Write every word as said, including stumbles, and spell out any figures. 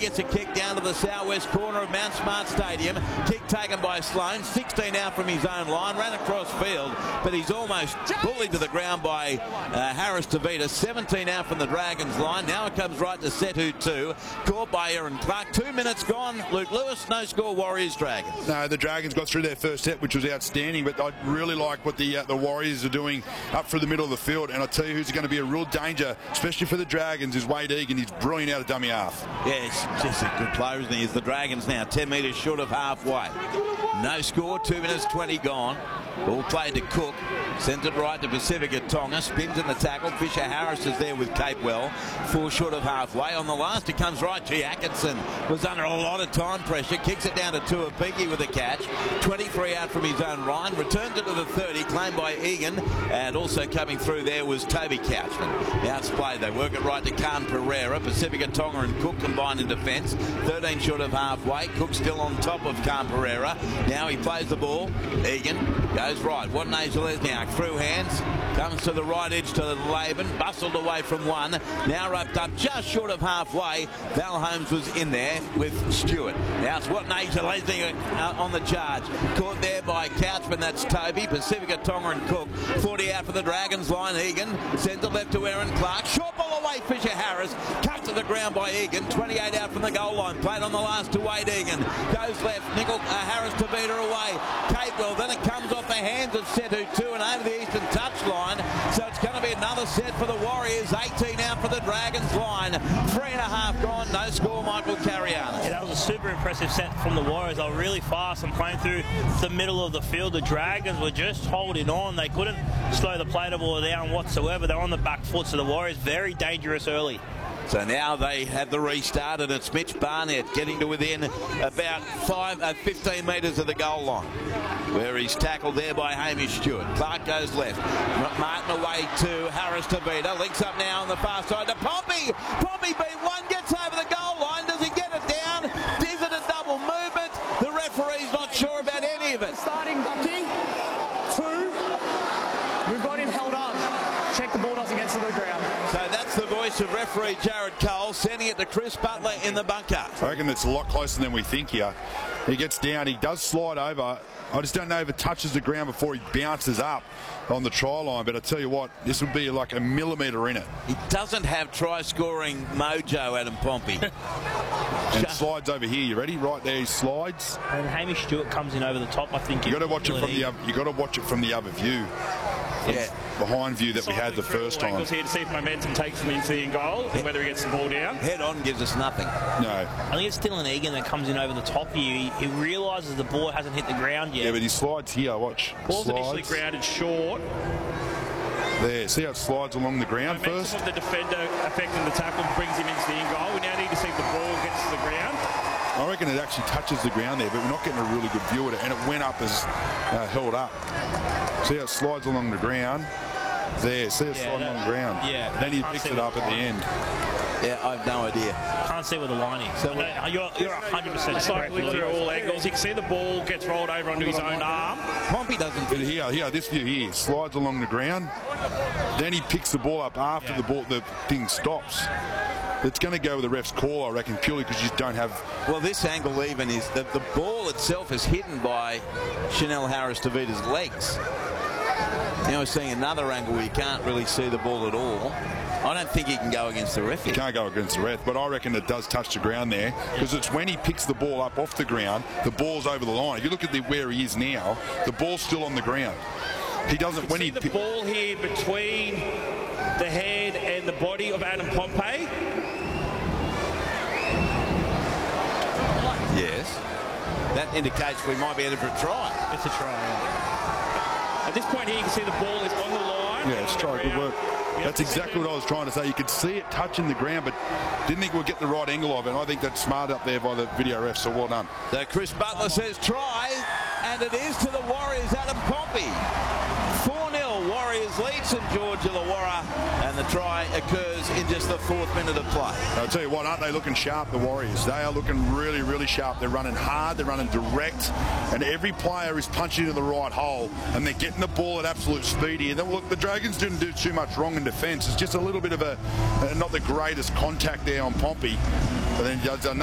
gets a kick down to the southwest corner of Mount Smart Stadium. Kick taken by Sloan, sixteen out from his own line, ran across field, but he's almost bullied to the ground by uh, Harris Tavita. seventeen out from the Dragons line. Now it comes right to Setu two, caught by Aaron Clark. Two minutes gone. Luke Lewis, no score, Warriors Dragons. No, the Dragons got through their first set, which was outstanding, but I really like what the uh, the Warriors are doing up through the middle of the field. And I tell you who's going to be a real danger, especially for the Dragons, is Wade Egan. He's brilliant out of dummy half. Yeah, he's just a good player, isn't he? Is the Dragons now ten metres short of halfway. No score, two minutes twenty gone. Ball played to Cook, sent it right to Pacifica Tonga, spins in the tackle. Fisher Harris is there with Capewell, four short of halfway. On the last, it comes right to Atkinson. Was under a lot of time pressure, kicks it down to Tuapiki with a catch. twenty-three out from his own line, returns it to the thirty, claimed by Egan, and also coming through there was Toby Couchman. Now it's played, they work it right to Khan Pereira. Pacifica Tonga and Cook combined in defence, thirteen short of halfway. Cook still on top of Khan Pereira. Now he plays the ball. Egan goes right. Watanabe Lesniak through hands, comes to the right edge to Laban, bustled away from one, now roped up just short of halfway. Val Holmes was in there with Stewart. Now it's Watanabe Lesniak uh, on the charge, caught there by Couchman. That's Toby. Pacifica Tonga and Cook. forty out for the Dragons line. Egan sends it left to Aaron Clark. Short ball away. Fisher Harris cut to the ground by Egan. twenty-eight out from the goal line. Played on the last to Wade Egan. Goes left. Nickel uh, Harris to beat her away. Capewell. Then it comes off the hands of Setu two and over the eastern touchline. So it's going to be another set for the Warriors. eighteen out for the Dragons line. Three and a half gone. No score, Michael Cariana. Yeah, that was a super impressive set from the Warriors. They were really fast and playing through the middle of the field. The Dragons were just holding on. They couldn't slow the play ball down whatsoever. They're on the back foot, so the Warriors very dangerous early. So now they have the restart, and it's Mitch Barnett getting to within about five, uh, fifteen metres of the goal line, where he's tackled there by Hamish Stewart. Clark goes left. Martin away to Harris Tavita. Links up now on the far side to Pompey. Pompey beat one, gets over the goal line. Does he get it down? Is it a double movement? The referee's not sure about any of it. Starting Bucky. Two. We've got him held up. Check the ball doesn't get to the ground. So that's the voice of referee Jared Cole, sending it to Chris Butler in the bunker. I reckon it's a lot closer than we think here. He gets down, he does slide over. I just don't know if it touches the ground before he bounces up on the try line, but I tell you what, this would be like a millimetre in it. He doesn't have try-scoring mojo, Adam Pompey. And slides over here. You ready? Right there, he slides. And Hamish Stewart comes in over the top. I think you got to watch it from the other. You got to watch it from the other view. Yeah, behind view that we had the first time. Here to see if momentum takes him into the goal and whether he gets the ball down. Head on gives us nothing. No. I think it's still an Egan that comes in over the top here. He, he realises the ball hasn't hit the ground yet. Yeah, but he slides here. Watch. Ball's slides. initially grounded short. There. See how it slides along the ground Momentum first. Of the defender affecting the tackle brings him into the in goal. We now need to see if the ball gets to the ground. I reckon it actually touches the ground there, but we're not getting a really good view of it. And it went up as uh, held up. See how it slides along the ground. There, see it yeah, sliding that, on the ground. Yeah. Then he picks it up at the end. Yeah, I have no idea. Can't see where the line is. So no, you're, you're one hundred percent correct. Cycling through all angles. You can see the ball gets rolled over onto his own arm. Pompey doesn't. But here, here, this view here, slides along the ground. Then he picks the ball up after yeah. the ball, the thing stops. It's going to go with the ref's call, I reckon, purely because you just don't have... Well, this angle even is that the ball itself is hidden by Chanel Harris Tavita's legs. Now we're seeing another angle where you can't really see the ball at all. I don't think he can go against the ref. He can't go against the ref, but I reckon it does touch the ground there, because it's when he picks the ball up off the ground, the ball's over the line. If you look at the, where he is now, the ball's still on the ground. He doesn't... when see he the ball here between the head and the body of Adam Pompey. Yes. That indicates we might be headed for a try. It's a try. Yeah. At this point here, you can see the ball is on the line. Yeah, it's try. Good work. That's exactly what I was trying to say. You could see it touching the ground, but didn't think we'd get the right angle of it. And I think that's smart up there by the video ref, so well done. So Chris Butler says try, and it is to the Warriors, Adam Pompey. four nil, Warriors lead St George Illawarra, and the try occurs in just the fourth minute of play. I'll tell you what, aren't they looking sharp, the Warriors? They are looking really, really sharp. They're running hard, they're running direct, and every player is punching into the right hole, and they're getting the ball at absolute speed here. Then, look, the Dragons didn't do too much wrong in defence. It's just a little bit of a, uh, not the greatest contact there on Pompey, but then